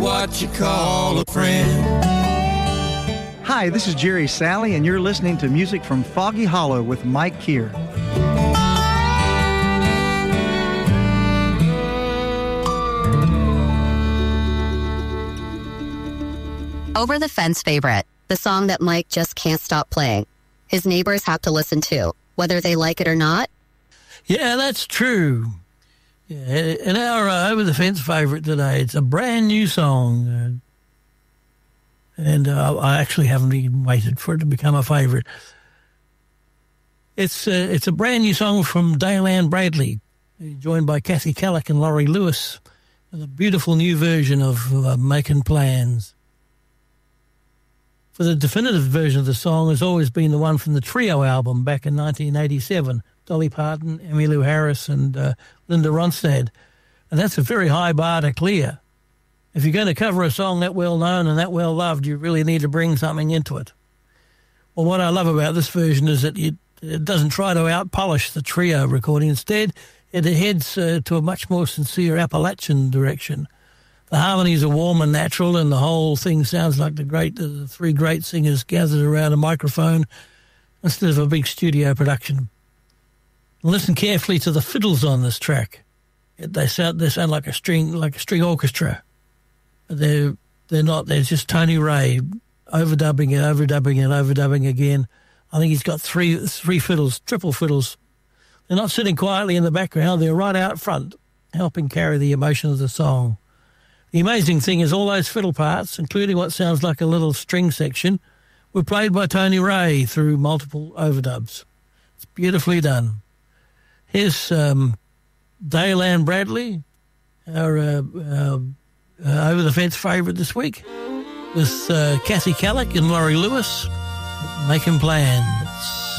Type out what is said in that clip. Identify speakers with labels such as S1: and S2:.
S1: what you call a friend.
S2: Hi, this is Jerry Salley, and you're listening to music from Foggy Hollow with Mike Keir.
S3: Over the Fence favorite, the song that Mike just can't stop playing. His neighbors have to listen to, whether they like it or not.
S4: Yeah, that's true. Yeah, and our Over the Fence favorite today, it's a brand new song. And I actually haven't even waited for it to become a favorite. It's a brand new song from Dale Ann Bradley, joined by Kathy Kellick and Laurie Lewis, with a beautiful new version of Making Plans. For the definitive version of the song has always been the one from the Trio album back in 1987. Dolly Parton, Emmylou Harris, and Linda Ronstadt. And that's a very high bar to clear. If you're going to cover a song that well-known and that well-loved, you really need to bring something into it. Well, what I love about this version is that it doesn't try to out-polish the Trio recording. Instead, it heads to a much more sincere Appalachian direction. The harmonies are warm and natural, and the whole thing sounds like the three great singers gathered around a microphone instead of a big studio production. Listen carefully to the fiddles on this track. They sound like a string orchestra. They're not. They're just Tony Ray overdubbing again. I think he's got three fiddles, triple fiddles. They're not sitting quietly in the background. They're right out front, helping carry the emotion of the song. The amazing thing is all those fiddle parts, including what sounds like a little string section, were played by Tony Ray through multiple overdubs. It's beautifully done. Here's Dale Ann Bradley, our Over the Fence favourite this week, with Kathy Kellick and Laurie Lewis, Making Plans.